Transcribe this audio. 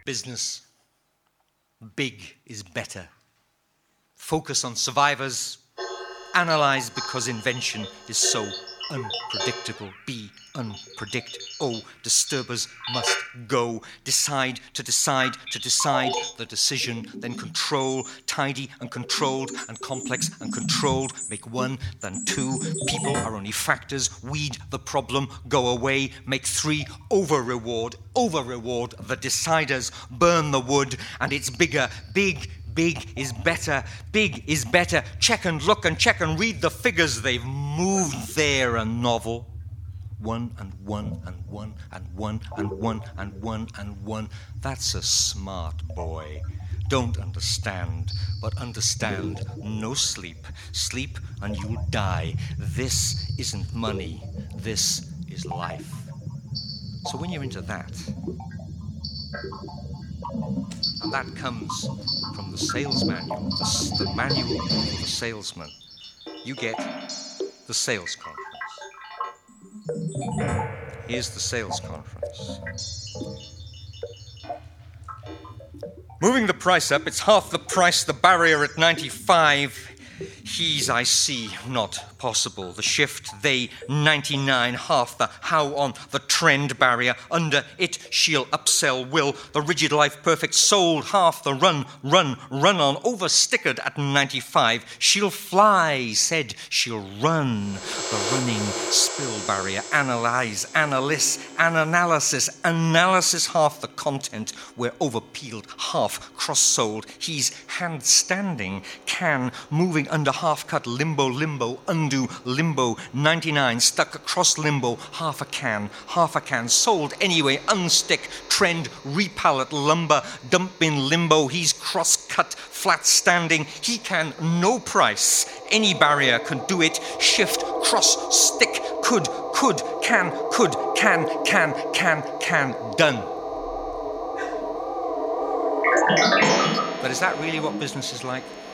Business. Big is better. Focus on survivors. Analyze because invention is so unpredictable. Be unpredict. Oh, disturbers must go. Decide to decide to decide. The decision, then control. Tidy and controlled and complex and controlled. Make one, then two. People are only factors. Weed the problem. Go away. Make three. Over-reward. Over-reward the deciders. Burn the wood. And it's bigger. Big. Big is better. Big is better. Check and look and check and read the figures. They've moved there, a novel. One and one and one and one and one and one and one. That's a smart boy. Don't understand, but understand. No sleep. Sleep and you'll die. This isn't money. This is life. So when you're into that, and that comes from the sales manual, the manual for the salesman, you get the sales conference. Here's the sales conference. Moving the price up, it's half the price, the barrier at 95. He's, I see, not possible. The shift, they, 99, half the how on the trend barrier. Under it, she'll upsell, will. The rigid life perfect, sold, half the run on, over stickered at 95. She'll fly, said she'll run. The running spill barrier, analyze, analysis, half the content. We're overpeeled, half cross-sold. He's handstanding, can, moving under half-cut, limbo, undo, limbo, 99, stuck across limbo, half a can, sold anyway, unstick, trend, repallet, lumber, dump bin, limbo, he's cross-cut, flat standing, he can, no price, any barrier can do it, shift, cross, stick, could, can, done. But is that really what business is like?